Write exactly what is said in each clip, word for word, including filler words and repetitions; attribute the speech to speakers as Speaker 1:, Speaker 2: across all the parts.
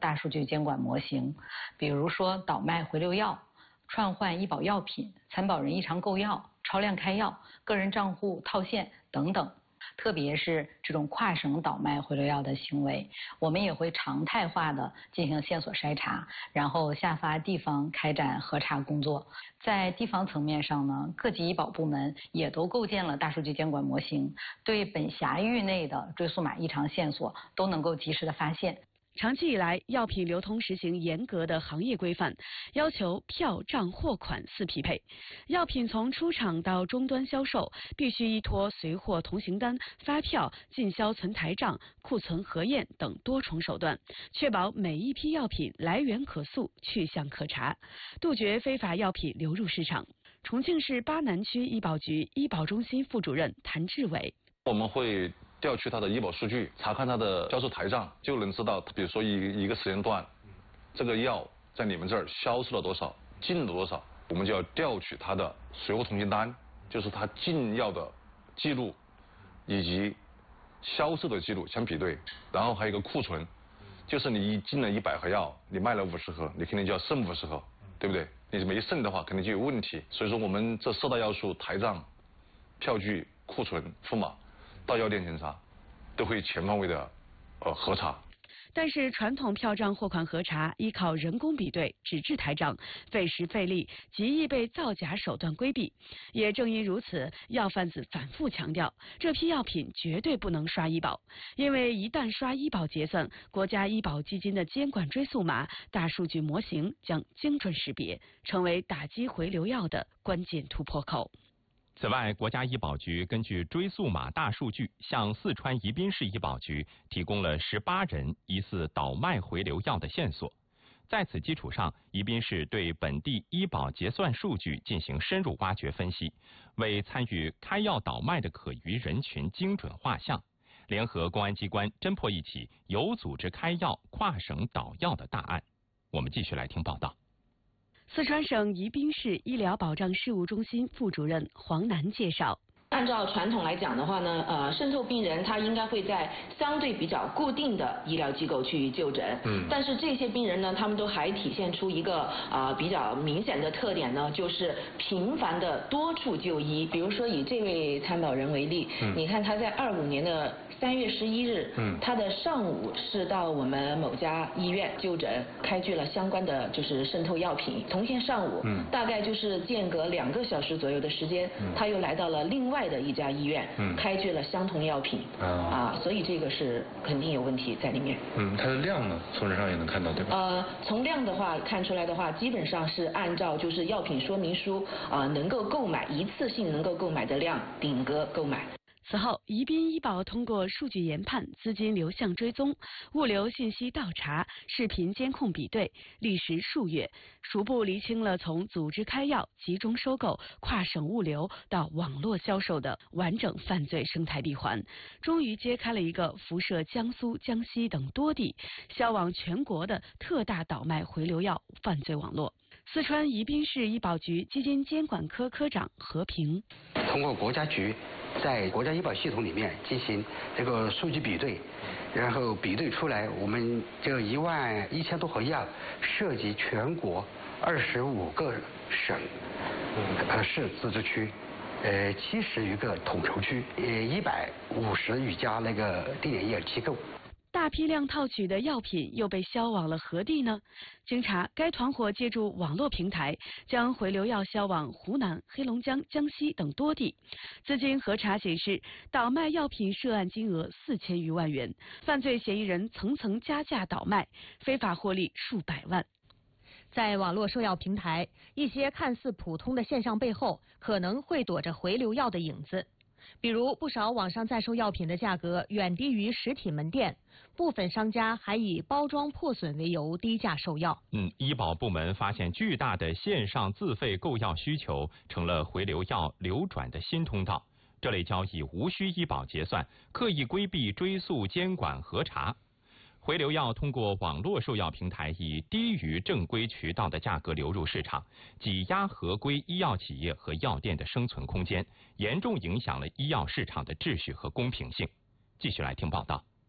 Speaker 1: 大数据监管模型，比如说倒卖回流药、串换医保药品、参保人异常购药、超量开药、个人账户套现等等。特别是这种跨省倒卖回流药的行为，我们也会常态化的进行线索筛查，然后下发地方开展核查工作。在地方层面上呢，各级医保部门也都构建了大数据监管模型，对本辖域内的追溯码异常线索都能够及时的发现。
Speaker 2: 长期以来，药品流通实行严格的行业规范，要求票账货款四匹配。药品从出厂到终端销售，必须依托随货同行单、发票、进销存台账、库存核验等多重手段，确保每一批药品来源可溯、去向可查，杜绝非法药品流入市场。重庆市巴南区医保局医保中心副主任谭志伟，
Speaker 3: 我们会调取他的医保数据，查看他的销售台账，就能知道，比如说一一个时间段，这个药在你们这儿销售了多少，进了多少，我们就要调取他的随货同行单，就是他进药的记录以及销售的记录相比对，然后还有一个库存，就是你一进了一百盒药，你卖了五十盒，你肯定就要剩五十盒，对不对？你没剩的话，肯定就有问题。所以说，我们这四大要素：台账、票据、库存、付码。到药店检查，都会全方位的呃核查。
Speaker 2: 但是传统票账货款核查依靠人工比对、纸质台账，费时费力，极易被造假手段规避。也正因如此，药贩子反复强调，这批药品绝对不能刷医保，因为一旦刷医保结算，国家医保基金的监管追溯码、大数据模型将精准识别，成为打击回流药的关键突破口。
Speaker 4: 此外，国家医保局根据追溯码大数据，向四川宜宾市医保局提供了十八人疑似倒卖回流药的线索。在此基础上，宜宾市对本地医保结算数据进行深入挖掘分析，为参与开药倒卖的可疑人群精准画像，联合公安机关侦破一起有组织开药、跨省倒药的大案。我们继续来听报道。
Speaker 2: 四川省宜宾市医疗保障事务中心副主任黄楠介绍，
Speaker 5: 按照传统来讲的话呢，呃，渗透病人他应该会在相对比较固定的医疗机构去就诊，嗯，但是这些病人呢，他们都还体现出一个啊、呃、比较明显的特点呢，就是频繁的多处就医。比如说以这位参保人为例，嗯，你看他在二五年的三月十一日，嗯，他的上午是到我们某家医院就诊，开具了相关的就是渗透药品。同天上午，嗯，大概就是间隔两个小时左右的时间，嗯，他又来到了另外的一家医院，嗯，开具了相同药品，啊，啊，所以这个是肯定有问题在里面。
Speaker 6: 嗯，它的量呢，从这上也能看到，对吧？
Speaker 5: 呃，从量的话看出来的话，基本上是按照就是药品说明书啊、呃、能够购买一次性能够购买的量顶格购买。
Speaker 2: 此后，宜宾医保通过数据研判、资金流向追踪、物流信息倒查、视频监控比对，历时数月，逐步厘清了从组织开药、集中收购、跨省物流到网络销售的完整犯罪生态闭环，终于揭开了一个辐射江苏、江西等多地、销往全国的特大倒卖回流药犯罪网络。四川宜宾市医保局基金监管科科长何平，
Speaker 7: 通过国家局在国家医保系统里面进行这个数据比对，然后比对出来，我们这一万一千多盒药涉及全国二十五个省、呃市自治区，呃七十余个统筹区，呃一百五十余家那个地点业机构。
Speaker 2: 大批量套取的药品又被销往了何地呢？经查，该团伙借助网络平台，将回流药销往湖南、黑龙江、江西等多地。资金核查显示，倒卖药品涉案金额四千余万元，犯罪嫌疑人层层加价倒卖，非法获利数百万。
Speaker 8: 在网络售药平台，一些看似普通的现象背后，可能会躲着回流药的影子。比如，不少网上在售药品的价格远低于实体门店，部分商家还以包装破损为由低价售药。
Speaker 4: 嗯，医保部门发现巨大的线上自费购药需求成了回流药流转的新通道。这类交易无需医保结算，刻意规避追溯、监管、核查。回流药通过网络售药平台以低于正规渠道的价格流入市场，挤压合规医药企业和药店的生存空间，严重影响了医药市场的秩序和公平性。继续来听报道。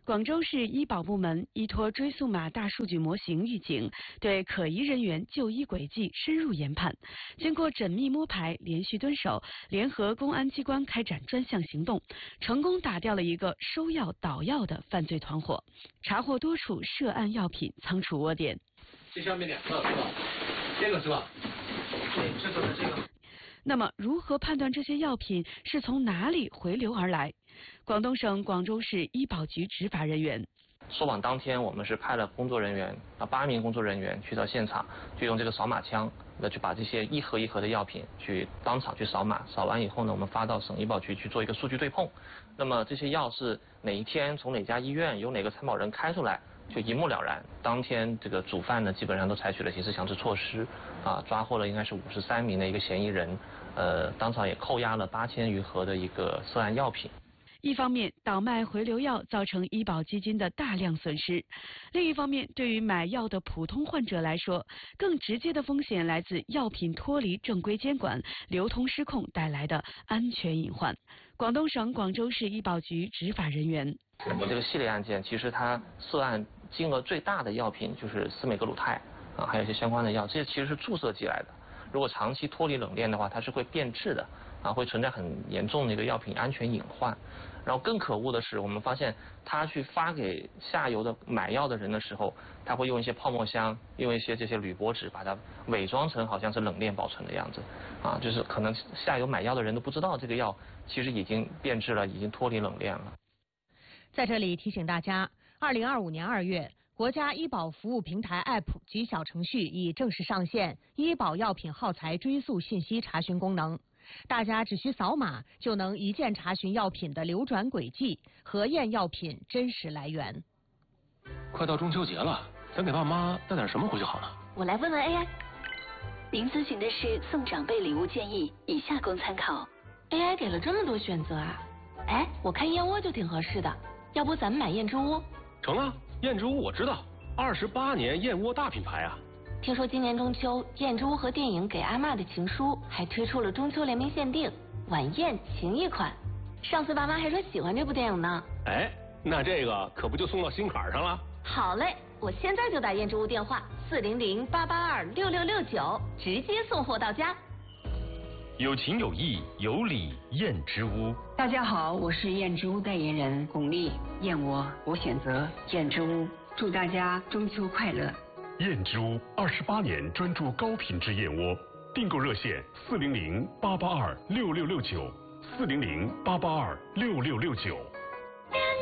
Speaker 2: 广州市医保部门依托追溯码大数据模型预警，对可疑人员就医轨迹深入研判。经过缜密摸排、连续蹲守，联合公安机关开展专项行动，成功打掉了一个收药倒药的犯罪团伙，查获多处涉案药品仓储窝点。
Speaker 9: 这上面两个是吧？这个是吧？对，这个是这个。
Speaker 2: 那么，如何判断这些药品是从哪里回流而来？广东省广州市医保局执法人员。
Speaker 10: 收网当天，我们是派了工作人员啊，八名工作人员去到现场，就用这个扫码枪，那去把这些一盒一盒的药品去当场去扫码，扫完以后呢，我们发到省医保局去做一个数据对碰。那么这些药是哪一天从哪家医院由哪个参保人开出来，就一目了然。当天这个主犯呢，基本上都采取了刑事强制措施，啊，抓获了应该是五十三名的一个嫌疑人，呃，当场也扣押了八千余盒的一个涉案药品。
Speaker 2: 一方面，倒卖回流药造成医保基金的大量损失；另一方面，对于买药的普通患者来说，更直接的风险来自药品脱离正规监管、流通失控带来的安全隐患。广东省广州市医保局执法人员。
Speaker 10: 这个系列案件，其实它涉案金额最大的药品就是司美格鲁肽啊，还有一些相关的药，这些其实是注射进来的。如果长期脱离冷链的话，它是会变质的啊，会存在很严重的一个药品安全隐患。然后更可恶的是，我们发现他去发给下游的买药的人的时候，他会用一些泡沫箱，用一些这些铝箔纸，把它伪装成好像是冷链保存的样子，啊，就是可能下游买药的人都不知道这个药其实已经变质了，已经脱离冷链了。
Speaker 8: 在这里提醒大家，二零二五年二月，国家医保服务平台 App 及小程序已正式上线医保药品耗材追溯信息查询功能。大家只需扫码就能一键查询药品的流转轨迹，核验药品真实来源。
Speaker 11: 快到中秋节了，咱给爸妈带点什么回去好呢？
Speaker 12: 我来问问 A I。您咨询的是送长辈礼物建议，以下供参考。
Speaker 5: A I 给了这么多选择啊！哎，我看燕窝就挺合适的，要不咱们买燕之屋？
Speaker 11: 成啊，燕之屋我知道，二十八年燕窝大品牌啊。
Speaker 5: 听说今年中秋，燕之屋和电影《给阿嬷的情书》还推出了中秋联名限定晚宴情谊款。上次爸妈还说喜欢这部电影呢。
Speaker 11: 哎，那这个可不就送到心坎上了？
Speaker 5: 好嘞，我现在就打燕之屋电话四零零八八二六六六九，直接送货到家。
Speaker 13: 有情有义有礼燕之屋。
Speaker 14: 大家好，我是燕之屋代言人巩俐，燕窝我选择燕之屋，祝大家中秋快乐。
Speaker 13: 燕之屋二十八年专注高品质燕窝，订购热线四零零八八二六六六九，四零零八八二六六六九。